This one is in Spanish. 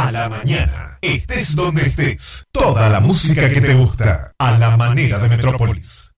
A la mañana. Estés donde estés. Toda la música que te gusta. A la manera de Metrópolis.